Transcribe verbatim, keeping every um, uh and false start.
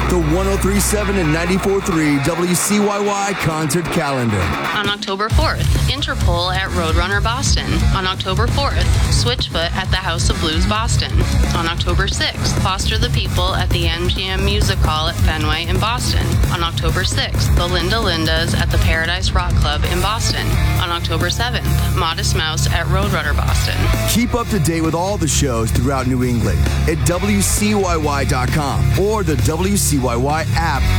the one oh three point seven and ninety-four point three W C Y Y concert calendar. On October fourth, Interpol at Roadrunner Boston. On October fourth, Switchfoot at the House of Blues Boston. On October sixth, Foster the People at the M G M Music Hall at Fenway in Boston. On October sixth, the Linda Lindas at the Paradise Rock Club in Boston. On October seventh, Modest Mouse at Roadrunner Boston. Keep up to date with all the shows throughout New England at W C Y Y dot com or the W C Y Y app